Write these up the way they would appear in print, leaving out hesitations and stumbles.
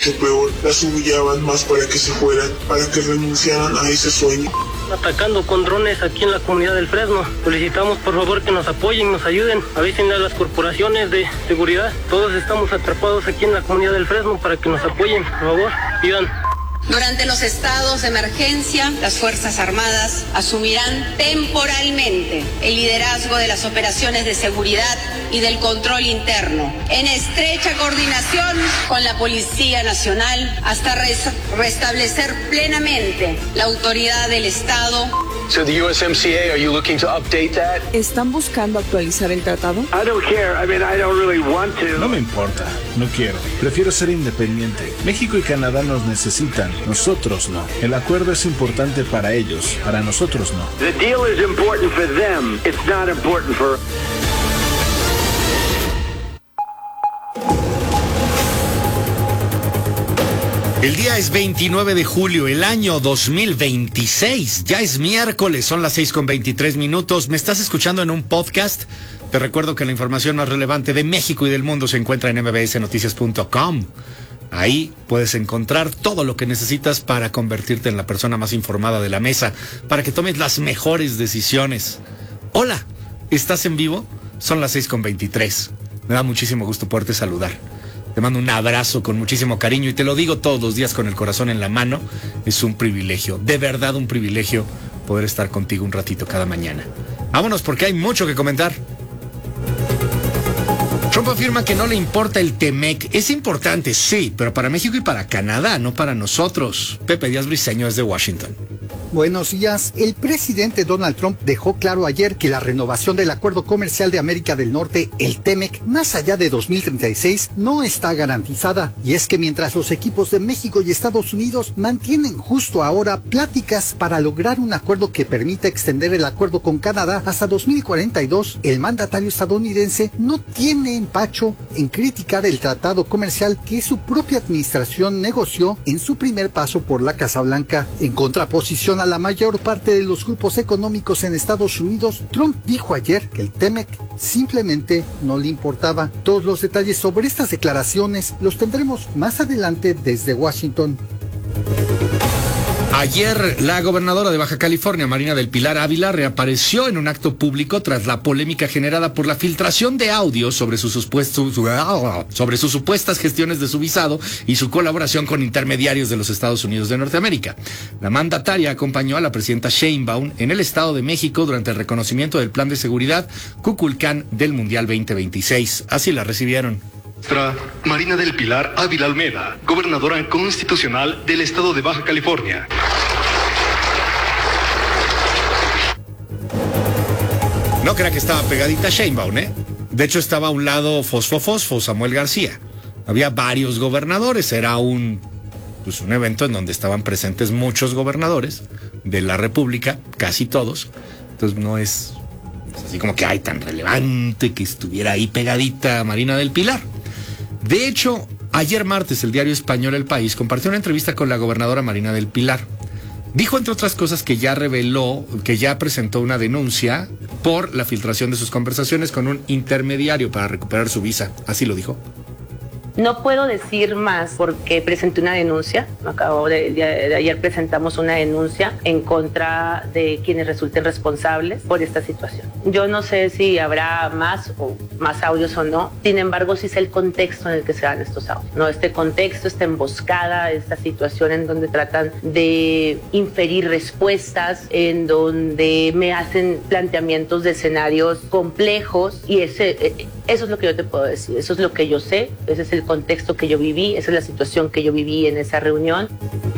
mucho peor. Las humillaban más para que se fueran, para que renunciaran a ese sueño. Atacando con drones aquí en la comunidad del Fresno. Solicitamos por favor que nos apoyen, nos ayuden, avisen a las corporaciones de seguridad. Todos estamos atrapados aquí en la comunidad del Fresno para que nos apoyen, por favor, pidan. Durante los estados de emergencia, las Fuerzas Armadas asumirán temporalmente el liderazgo de las operaciones de seguridad y del control interno, en estrecha coordinación con la Policía Nacional, hasta restablecer plenamente la autoridad del Estado. So the USMCA, are you looking to update that? ¿Están buscando actualizar el tratado? I don't care. I mean, I don't really want to. No me importa, no quiero. Prefiero ser independiente. México y Canadá nos necesitan, nosotros no. El acuerdo es importante para ellos, para nosotros no. The deal is important for them. It's not important for... El día es 29 de julio, el año 2026. Ya es miércoles, son las 6:23. ¿Me estás escuchando en un podcast? Te recuerdo que la información más relevante de México y del mundo se encuentra en mbsnoticias.com. Ahí puedes encontrar todo lo que necesitas para convertirte en la persona más informada de la mesa, para que tomes las mejores decisiones. Hola, ¿estás en vivo? Son las 6:23. Me da muchísimo gusto poderte saludar. Te mando un abrazo con muchísimo cariño y te lo digo todos los días con el corazón en la mano. Es un privilegio, de verdad un privilegio poder estar contigo un ratito cada mañana. Vámonos porque hay mucho que comentar. Trump afirma que no le importa el TEMEC. Es importante, sí, pero para México y para Canadá, no para nosotros. Pepe Díaz Briceño desde Washington. Buenos días. El presidente Donald Trump dejó claro ayer que la renovación del Acuerdo Comercial de América del Norte, el TEMEC, más allá de 2036, no está garantizada. Y es que mientras los equipos de México y Estados Unidos mantienen justo ahora pláticas para lograr un acuerdo que permita extender el acuerdo con Canadá hasta 2042, el mandatario estadounidense no tiene empacho en criticar el tratado comercial que su propia administración negoció en su primer paso por la Casa Blanca. En contraposición a la mayor parte de los grupos económicos en Estados Unidos, Trump dijo ayer que el TEMEC simplemente no le importaba. Todos los detalles sobre estas declaraciones los tendremos más adelante desde Washington. Ayer, la gobernadora de Baja California, Marina del Pilar Ávila, reapareció en un acto público tras la polémica generada por la filtración de audios sobre sus supuestas gestiones de su visado y su colaboración con intermediarios de los Estados Unidos de Norteamérica. La mandataria acompañó a la presidenta Sheinbaum en el Estado de México durante el reconocimiento del Plan de Seguridad Kukulcán del Mundial 2026. Así la recibieron. Marina del Pilar Ávila Almeda, gobernadora constitucional del Estado de Baja California. No crea que estaba pegadita Sheinbaum, ¿eh? De hecho, estaba a un lado Fosfo Samuel García. Había varios gobernadores, era un evento en donde estaban presentes muchos gobernadores de la República, casi todos. Entonces no es así como que hay tan relevante que estuviera ahí pegadita Marina del Pilar. De hecho, ayer martes el diario español El País compartió una entrevista con la gobernadora Marina del Pilar. Dijo, entre otras cosas, que ya reveló, que ya presentó una denuncia por la filtración de sus conversaciones con un intermediario para recuperar su visa. Así lo dijo. No puedo decir más porque presenté una denuncia. De ayer presentamos una denuncia en contra de quienes resulten responsables por esta situación. Yo no sé si habrá más audios o no. Sin embargo, sí sé el contexto en el que se dan estos audios. No, este contexto, esta emboscada, esta situación en donde tratan de inferir respuestas, en donde me hacen planteamientos de escenarios complejos y eso es lo que yo te puedo decir. Eso es lo que yo sé. Ese es el contexto que yo viví, esa es la situación que yo viví en esa reunión.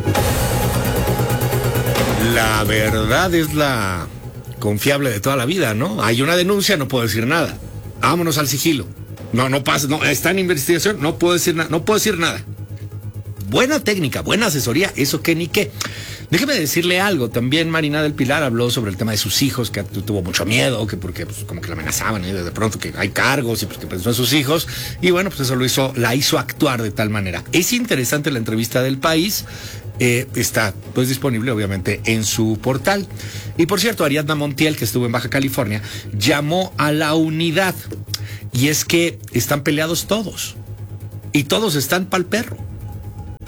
La verdad es la confiable de toda la vida, ¿no? Hay una denuncia, no puedo decir nada. Vámonos al sigilo. No pasa, no, está en investigación, no puedo decir nada. Buena técnica, buena asesoría, eso que ni qué. Déjeme decirle algo, también Marina del Pilar habló sobre el tema de sus hijos, que tuvo mucho miedo, que porque como que la amenazaban y de pronto que hay cargos y pues que pensó en sus hijos, y bueno, pues eso la hizo actuar de tal manera. Es interesante la entrevista del País, está pues disponible obviamente en su portal. Y por cierto, Ariadna Montiel, que estuvo en Baja California, llamó a la unidad, y es que están peleados todos, y todos están pa'l perro.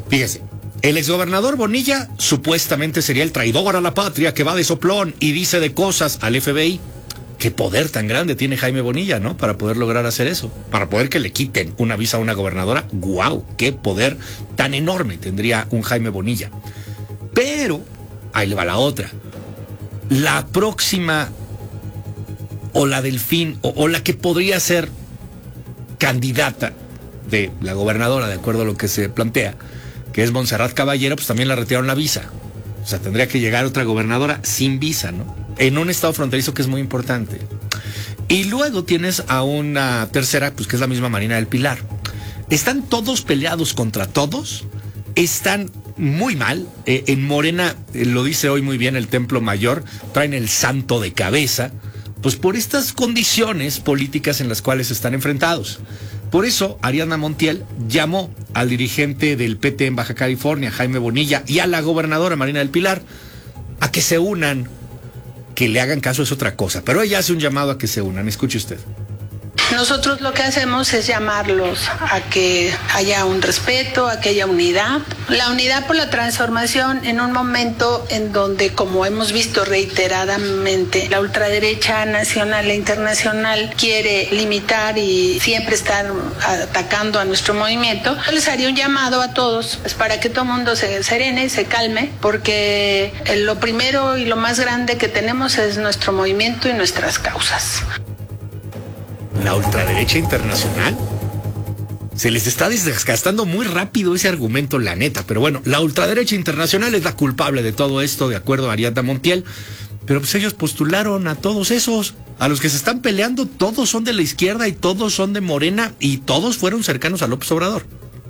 Fíjese, el exgobernador Bonilla supuestamente sería el traidor a la patria que va de soplón y dice de cosas al FBI. Qué poder tan grande tiene Jaime Bonilla, ¿no? Para poder lograr hacer eso. Para poder que le quiten una visa a una gobernadora. ¡Guau! ¡Qué poder tan enorme tendría un Jaime Bonilla! Pero, ahí le va la otra. La próxima, o la del fin, o la que podría ser candidata de la gobernadora, de acuerdo a lo que se plantea, que es Montserrat Caballero, pues también le retiraron la visa. O sea, tendría que llegar otra gobernadora sin visa, ¿no? En un estado fronterizo que es muy importante. Y luego tienes a una tercera, pues que es la misma Marina del Pilar. Están todos peleados contra todos. Están muy mal. En Morena, lo dice hoy muy bien el Templo Mayor, traen el santo de cabeza, pues por estas condiciones políticas en las cuales están enfrentados. Por eso, Ariadna Montiel llamó al dirigente del PT en Baja California, Jaime Bonilla, y a la gobernadora Marina del Pilar a que se unan. Que le hagan caso es otra cosa, pero ella hace un llamado a que se unan. Escuche usted. Nosotros lo que hacemos es llamarlos a que haya un respeto, a que haya unidad. La unidad por la transformación en un momento en donde, como hemos visto reiteradamente, la ultraderecha nacional e internacional quiere limitar y siempre estar atacando a nuestro movimiento. Yo les haría un llamado a todos pues, para que todo el mundo se serene, se calme, porque lo primero y lo más grande que tenemos es nuestro movimiento y nuestras causas. ¿La ultraderecha internacional? Se les está desgastando muy rápido ese argumento, la neta. Pero bueno, la ultraderecha internacional es la culpable de todo esto, de acuerdo a Ariadna Montiel. Pero pues ellos postularon a todos esos. A los que se están peleando, todos son de la izquierda y todos son de Morena y todos fueron cercanos a López Obrador.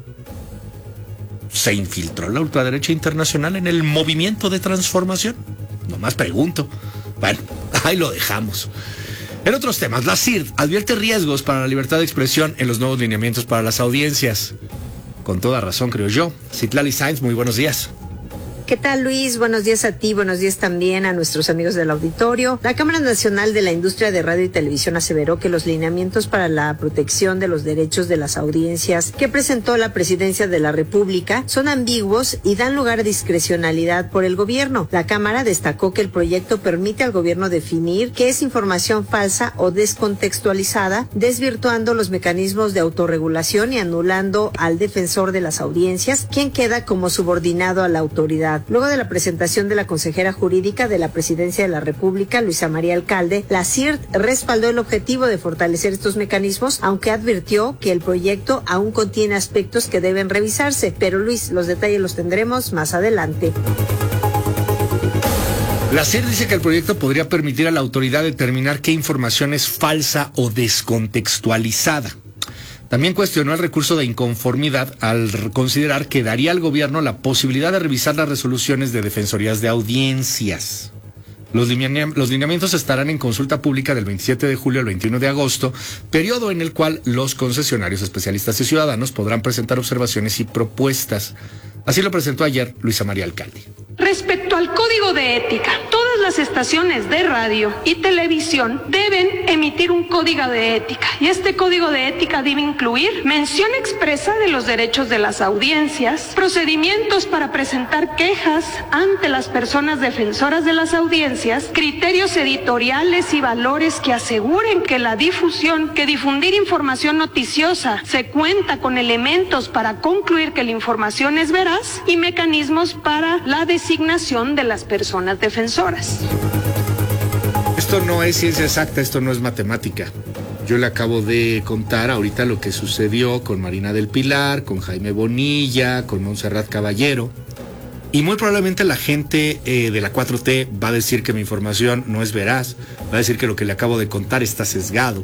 ¿Se infiltró la ultraderecha internacional en el movimiento de transformación? Nomás pregunto. Bueno, ahí lo dejamos. En otros temas, la CIRT advierte riesgos para la libertad de expresión en los nuevos lineamientos para las audiencias. Con toda razón, creo yo. Citlali Sainz, muy buenos días. ¿Qué tal, Luis? Buenos días a ti, buenos días también a nuestros amigos del auditorio. La Cámara Nacional de la Industria de Radio y Televisión aseveró que los lineamientos para la protección de los derechos de las audiencias que presentó la Presidencia de la República son ambiguos y dan lugar a discrecionalidad por el gobierno. La Cámara destacó que el proyecto permite al gobierno definir qué es información falsa o descontextualizada, desvirtuando los mecanismos de autorregulación y anulando al defensor de las audiencias, quien queda como subordinado a la autoridad. Luego de la presentación de la consejera jurídica de la Presidencia de la República, Luisa María Alcalde, la CIRT respaldó el objetivo de fortalecer estos mecanismos, aunque advirtió que el proyecto aún contiene aspectos que deben revisarse. Pero Luis, los detalles los tendremos más adelante. La CIRT dice que el proyecto podría permitir a la autoridad determinar qué información es falsa o descontextualizada. También cuestionó el recurso de inconformidad al considerar que daría al gobierno la posibilidad de revisar las resoluciones de defensorías de audiencias. Los lineamientos estarán en consulta pública del 27 de julio al 21 de agosto, periodo en el cual los concesionarios, especialistas y ciudadanos podrán presentar observaciones y propuestas. Así lo presentó ayer Luisa María Alcalde. Respecto al código de ética, todas las estaciones de radio y televisión deben emitir un código de ética y este código de ética debe incluir mención expresa de los derechos de las audiencias, procedimientos para presentar quejas ante las personas defensoras de las audiencias, criterios editoriales y valores que aseguren que difundir información noticiosa se cuenta con elementos para concluir que la información es veraz y mecanismos para la designación de las personas defensoras. Esto no es ciencia exacta, esto no es matemática. Yo le acabo de contar ahorita lo que sucedió con Marina del Pilar, con Jaime Bonilla, con Montserrat Caballero. Y muy probablemente la gente de la 4T va a decir que mi información no es veraz, va a decir que lo que le acabo de contar está sesgado.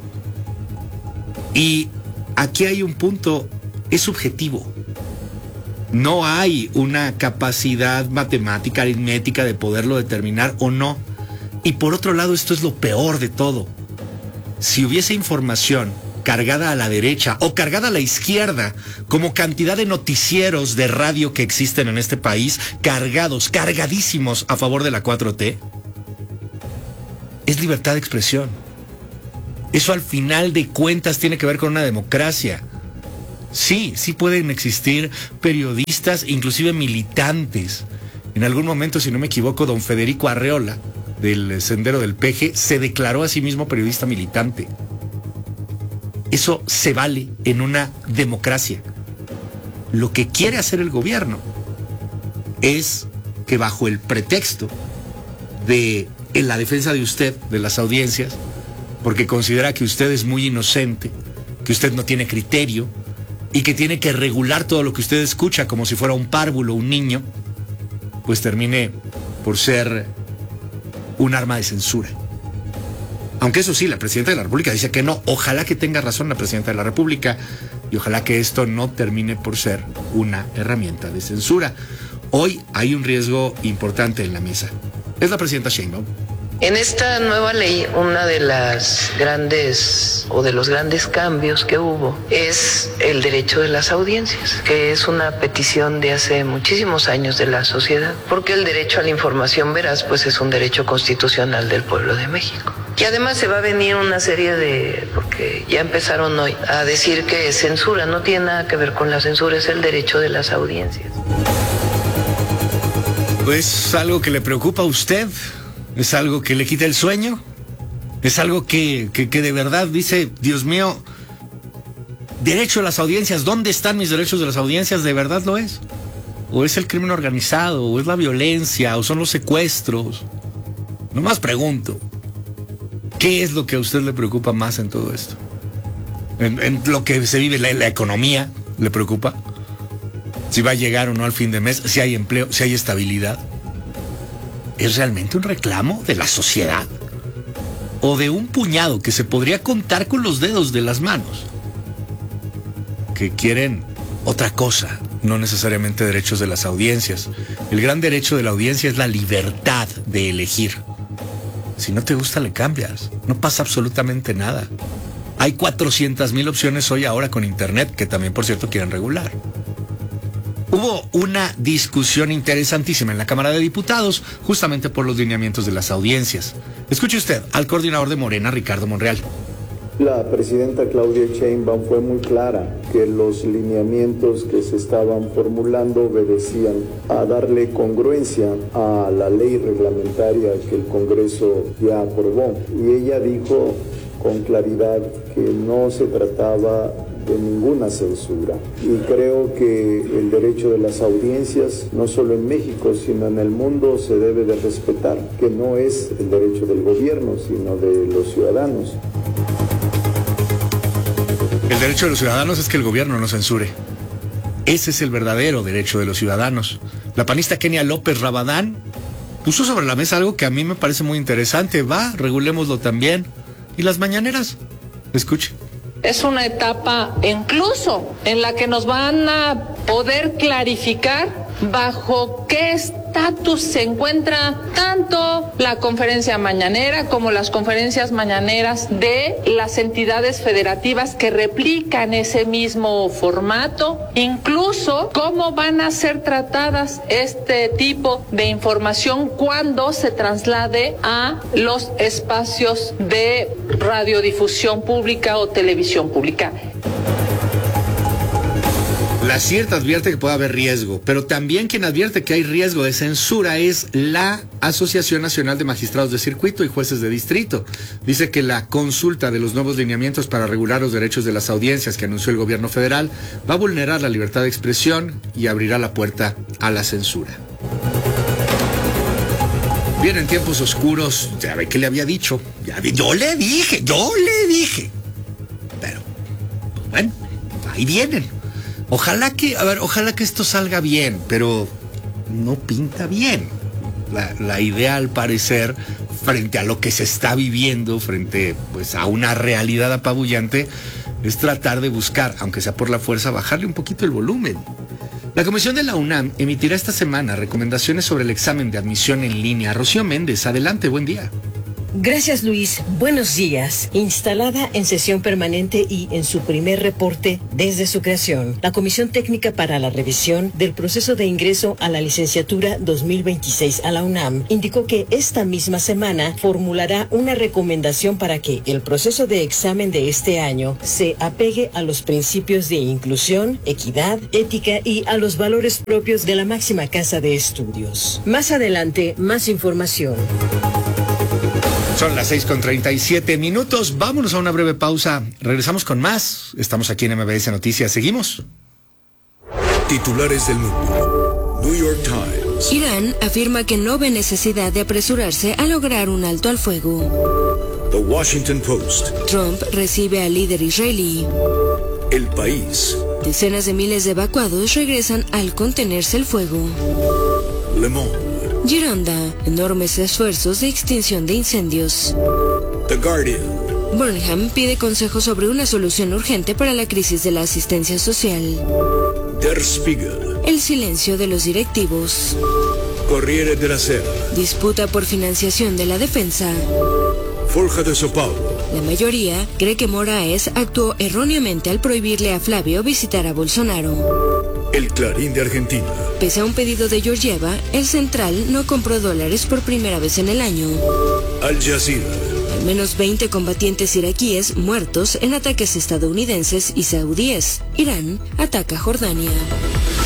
Y aquí hay un punto, es subjetivo. No hay una capacidad matemática, aritmética de poderlo determinar o no. Y por otro lado, esto es lo peor de todo. Si hubiese información cargada a la derecha o cargada a la izquierda, como cantidad de noticieros de radio que existen en este país, cargadísimos a favor de la 4T, es libertad de expresión. Eso al final de cuentas tiene que ver con una democracia. Sí pueden existir periodistas, inclusive militantes. En algún momento, si no me equivoco, don Federico Arreola, del Sendero del Peje, se declaró a sí mismo periodista militante. Eso se vale en una democracia. Lo que quiere hacer el gobierno es que bajo el pretexto de en la defensa de usted, de las audiencias, porque considera que usted es muy inocente, que usted no tiene criterio y que tiene que regular todo lo que usted escucha como si fuera un párvulo, un niño, pues termine por ser un arma de censura. Aunque eso sí, la presidenta de la República dice que no. Ojalá que tenga razón la presidenta de la República y ojalá que esto no termine por ser una herramienta de censura. Hoy hay un riesgo importante en la mesa. Es la presidenta Sheinbaum. En esta nueva ley, una de las grandes o de los grandes cambios que hubo es el derecho de las audiencias, que es una petición de hace muchísimos años de la sociedad, porque el derecho a la información veraz pues es un derecho constitucional del pueblo de México. Y además se va a venir una serie porque ya empezaron hoy a decir que censura, no tiene nada que ver con la censura, es el derecho de las audiencias. ¿Es algo que le preocupa a usted? ¿Es algo que le quita el sueño? ¿Es algo que de verdad dice, Dios mío, derecho a las audiencias, ¿dónde están mis derechos de las audiencias? ¿De verdad lo es? ¿O es el crimen organizado? ¿O es la violencia? ¿O son los secuestros? Nomás pregunto, ¿qué es lo que a usted le preocupa más en todo esto? ¿En lo que se vive, la economía le preocupa? ¿Si va a llegar o no al fin de mes? ¿Si hay empleo? ¿Si hay estabilidad? ¿Es realmente un reclamo de la sociedad? ¿O de un puñado que se podría contar con los dedos de las manos? Que quieren otra cosa, no necesariamente derechos de las audiencias. El gran derecho de la audiencia es la libertad de elegir. Si no te gusta, le cambias. No pasa absolutamente nada. Hay 400,000 opciones hoy ahora con internet, que también, por cierto, quieren regular. Hubo una discusión interesantísima en la Cámara de Diputados, justamente por los lineamientos de las audiencias. Escuche usted al coordinador de Morena, Ricardo Monreal. La presidenta Claudia Sheinbaum fue muy clara que los lineamientos que se estaban formulando obedecían a darle congruencia a la ley reglamentaria que el Congreso ya aprobó. Y ella dijo con claridad que no se trataba de ninguna censura. Y creo que el derecho de las audiencias, no solo en México, sino en el mundo, se debe de respetar, que no es el derecho del gobierno, sino de los ciudadanos. El derecho de los ciudadanos es que el gobierno no censure. Ese es el verdadero derecho de los ciudadanos. La panista Kenia López Rabadán puso sobre la mesa algo que a mí me parece muy interesante. Regulémoslo también. ¿Y las mañaneras? Escuche. Es una etapa incluso en la que nos van a poder clarificar bajo qué estatus se encuentra tanto la conferencia mañanera como las conferencias mañaneras de las entidades federativas que replican ese mismo formato, incluso cómo van a ser tratadas este tipo de información cuando se traslade a los espacios de radiodifusión pública o televisión pública. La CIRT advierte que puede haber riesgo, pero también quien advierte que hay riesgo de censura es la Asociación Nacional de Magistrados de Circuito y Jueces de Distrito. Dice que la consulta de los nuevos lineamientos para regular los derechos de las audiencias que anunció el gobierno federal va a vulnerar la libertad de expresión y abrirá la puerta a la censura. Vienen tiempos oscuros, ya ve que le había dicho, yo le dije. Pero, pues bueno, ahí vienen. Ojalá que esto salga bien, pero no pinta bien. La idea, al parecer, frente a lo que se está viviendo, frente pues a una realidad apabullante, es tratar de buscar, aunque sea por la fuerza, bajarle un poquito el volumen. La Comisión de la UNAM emitirá esta semana recomendaciones sobre el examen de admisión en línea. Rocío Méndez, adelante, buen día. Gracias, Luis. Buenos días. Instalada en sesión permanente y en su primer reporte desde su creación, la Comisión Técnica para la Revisión del Proceso de Ingreso a la Licenciatura 2026 a la UNAM indicó que esta misma semana formulará una recomendación para que el proceso de examen de este año se apegue a los principios de inclusión, equidad, ética y a los valores propios de la máxima casa de estudios. Más adelante, más información. Son las 6:37. Vámonos a una breve pausa. Regresamos con más. Estamos aquí en MBS Noticias. Seguimos. Titulares del mundo. New York Times. Irán afirma que no ve necesidad de apresurarse a lograr un alto al fuego. The Washington Post. Trump recibe al líder israelí. El País. Decenas de miles de evacuados regresan al contenerse el fuego. Le Monde. Gironda, enormes esfuerzos de extinción de incendios. The Guardian. Burnham pide consejo sobre una solución urgente para la crisis de la asistencia social. Der Spiegel. El silencio de los directivos. Corriere della Sera. Disputa por financiación de la defensa. Folha de São Paulo. La mayoría cree que Moraes actuó erróneamente al prohibirle a Flavio visitar a Bolsonaro. El Clarín de Argentina. Pese a un pedido de Georgieva, el central no compró dólares por primera vez en el año. Al Jazeera. Al menos 20 combatientes iraquíes muertos en ataques estadounidenses y saudíes. Irán ataca a Jordania.